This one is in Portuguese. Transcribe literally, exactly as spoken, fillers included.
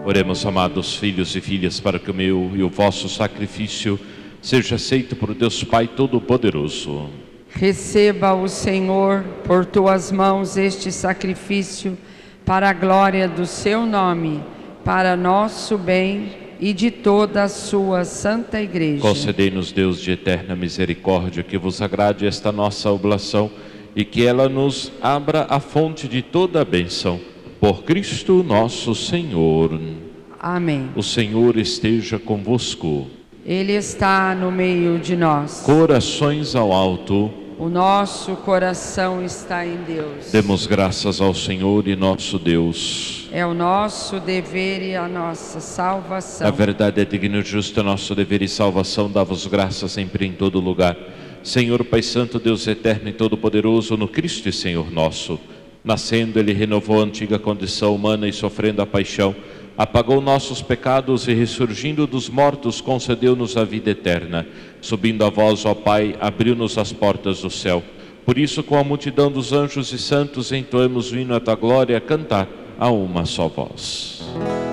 Oremos, amados filhos e filhas, para que o meu e o vosso sacrifício seja aceito por Deus Pai Todo-Poderoso. Receba o Senhor por tuas mãos este sacrifício para a glória do seu nome, para nosso bem e de toda a sua santa igreja. Concedei-nos, Deus de eterna misericórdia, que vos agrade esta nossa oblação e que ela nos abra a fonte de toda a bênção. Por Cristo nosso Senhor. Amém. O Senhor esteja convosco. Ele está no meio de nós. Corações ao alto. O nosso coração está em Deus. Demos graças ao Senhor e nosso Deus. É o nosso dever e a nossa salvação. Na verdade é digno e justo nosso dever e salvação, dá-vos graças sempre em todo lugar. Senhor Pai Santo, Deus eterno e todo-poderoso, no Cristo e Senhor nosso. Nascendo, Ele renovou a antiga condição humana e sofrendo a paixão, apagou nossos pecados e ressurgindo dos mortos, concedeu-nos a vida eterna. Subindo a vós, ó Pai, abriu-nos as portas do céu. Por isso, com a multidão dos anjos e santos, entoemos o hino à tua glória, a cantar a uma só voz.